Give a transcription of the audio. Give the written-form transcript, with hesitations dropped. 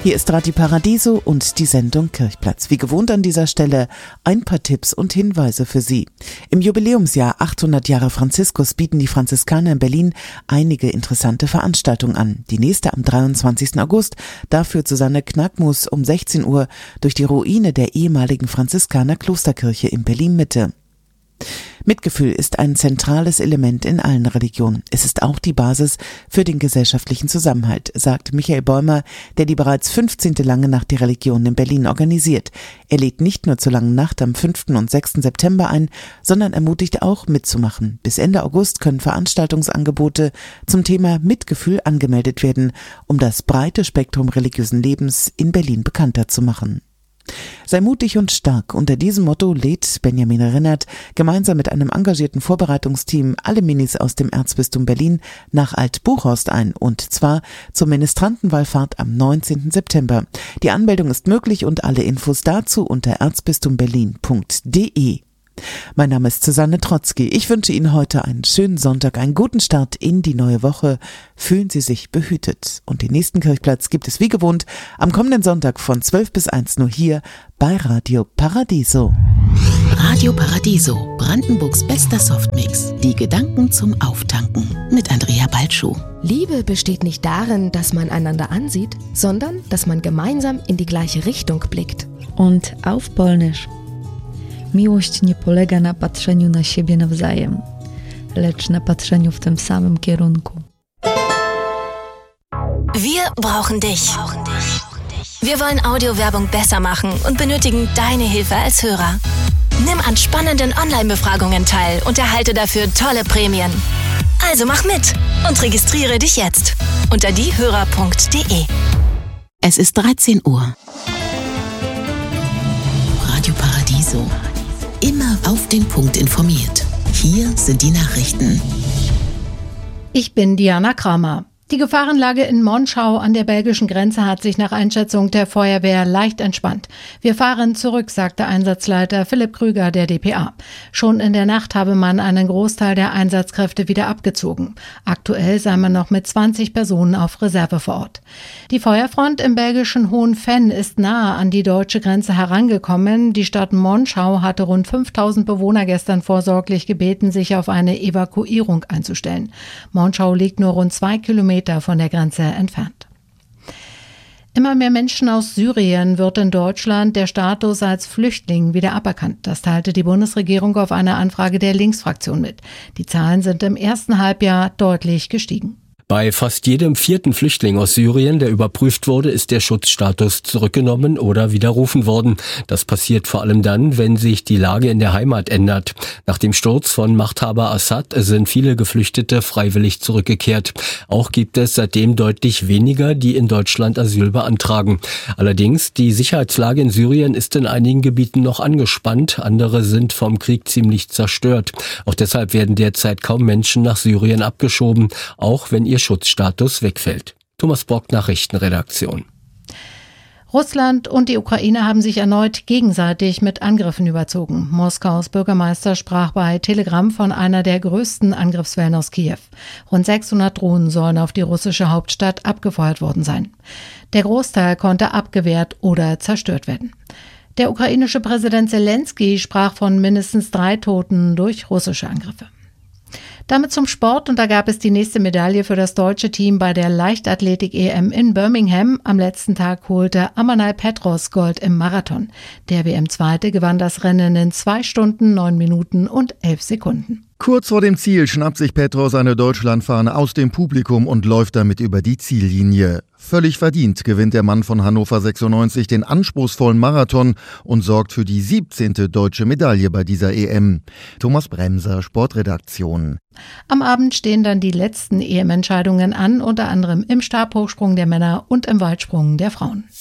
Hier ist Radio Paradiso und die Sendung Kirchplatz. Wie gewohnt an dieser Stelle ein paar Tipps und Hinweise für Sie. Im Jubiläumsjahr 800 Jahre Franziskus bieten die Franziskaner in Berlin einige interessante Veranstaltungen an. Die nächste am 23. August, da führt Susanne Knackmus um 16 Uhr durch die Ruine der ehemaligen Franziskaner Klosterkirche in Berlin-Mitte. Mitgefühl ist ein zentrales Element in allen Religionen. Es ist auch die Basis für den gesellschaftlichen Zusammenhalt, sagt Michael Bäumer, der die bereits 15. Lange Nacht der Religionen in Berlin organisiert. Er lädt nicht nur zur Langen Nacht am 5. und 6. September ein, sondern ermutigt auch mitzumachen. Bis Ende August können Veranstaltungsangebote zum Thema Mitgefühl angemeldet werden, um das breite Spektrum religiösen Lebens in Berlin bekannter zu machen. Sei mutig und stark. Unter diesem Motto lädt Benjamin Rinnert gemeinsam mit einem engagierten Vorbereitungsteam alle Minis aus dem Erzbistum Berlin nach Alt-Buchhorst ein, und zwar zur Ministrantenwallfahrt am 19. September. Die Anmeldung ist möglich und alle Infos dazu unter erzbistumberlin.de. Mein Name ist Susanne Trotzki. Ich wünsche Ihnen heute einen schönen Sonntag, einen guten Start in die neue Woche. Fühlen Sie sich behütet. Und den nächsten Kirchplatz gibt es wie gewohnt am kommenden Sonntag von 12 bis 1 nur hier bei Radio Paradiso. Radio Paradiso, Brandenburgs bester Softmix. Die Gedanken zum Auftanken mit Andrea Balschuh. Liebe besteht nicht darin, dass man einander ansieht, sondern dass man gemeinsam in die gleiche Richtung blickt. Und auf Polnisch. Miłość nie polega na patrzeniu na siebie nawzajem, lecz na patrzeniu w tym samym kierunku. Wir brauchen dich. Wir wollen Audiowerbung besser machen und benötigen deine Hilfe als Hörer. Nimm an spannenden Online-Befragungen teil und erhalte dafür tolle Prämien. Also mach mit und registriere dich jetzt unter diehörer.de. Es ist 13 Uhr. Radio Paradiso. Immer auf den Punkt informiert. Hier sind die Nachrichten. Ich bin Diana Kramer. Die Gefahrenlage in Monschau an der belgischen Grenze hat sich nach Einschätzung der Feuerwehr leicht entspannt. Wir fahren zurück, sagte Einsatzleiter Philipp Krüger der dpa. Schon in der Nacht habe man einen Großteil der Einsatzkräfte wieder abgezogen. Aktuell sei man noch mit 20 Personen auf Reserve vor Ort. Die Feuerfront im belgischen Hohenvenn ist nahe an die deutsche Grenze herangekommen. Die Stadt Monschau hatte rund 5000 Bewohner gestern vorsorglich gebeten, sich auf eine Evakuierung einzustellen. Monschau liegt nur rund 2 Kilometer von der Grenze entfernt. Immer mehr Menschen aus Syrien wird in Deutschland der Status als Flüchtling wieder aberkannt. Das teilte die Bundesregierung auf eine Anfrage der Linksfraktion mit. Die Zahlen sind im ersten Halbjahr deutlich gestiegen. Bei fast jedem 4. Flüchtling aus Syrien, der überprüft wurde, ist der Schutzstatus zurückgenommen oder widerrufen worden. Das passiert vor allem dann, wenn sich die Lage in der Heimat ändert. Nach dem Sturz von Machthaber Assad sind viele Geflüchtete freiwillig zurückgekehrt. Auch gibt es seitdem deutlich weniger, die in Deutschland Asyl beantragen. Allerdings, die Sicherheitslage in Syrien ist in einigen Gebieten noch angespannt. Andere sind vom Krieg ziemlich zerstört. Auch deshalb werden derzeit kaum Menschen nach Syrien abgeschoben, auch wenn ihr Schutzstatus wegfällt. Thomas Brock, Nachrichtenredaktion. Russland und die Ukraine haben sich erneut gegenseitig mit Angriffen überzogen. Moskaus Bürgermeister sprach bei Telegram von einer der größten Angriffswellen aus Kiew. Rund 600 Drohnen sollen auf die russische Hauptstadt abgefeuert worden sein. Der Großteil konnte abgewehrt oder zerstört werden. Der ukrainische Präsident Zelensky sprach von mindestens 3 Toten durch russische Angriffe. Damit zum Sport, und da gab es die nächste Medaille für das deutsche Team bei der Leichtathletik-EM in Birmingham. Am letzten Tag holte Amanal Petros Gold im Marathon. Der WM-Zweite gewann das Rennen in 2 Stunden, 9 Minuten und 11 Sekunden. Kurz vor dem Ziel schnappt sich Petros eine Deutschlandfahne aus dem Publikum und läuft damit über die Ziellinie. Völlig verdient gewinnt der Mann von Hannover 96 den anspruchsvollen Marathon und sorgt für die 17. deutsche Medaille bei dieser EM. Thomas Bremser, Sportredaktion. Am Abend stehen dann die letzten EM-Entscheidungen an, unter anderem im Stabhochsprung der Männer und im Weitsprung der Frauen.